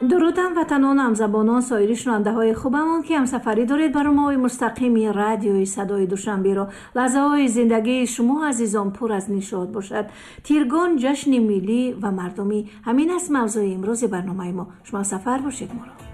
درودم وطنان همزبانان سایر شنونده خوبمون که همسفری دارید برنامه مستقیمی رادیوی صدای دوشنبه رو. لحظه های زندگی شما عزیزان پر از نشاط باشد. تیرگان جشن ملی و مردمی همین است موضوع امروز برنامه ما. شما سفر باشید ما رو.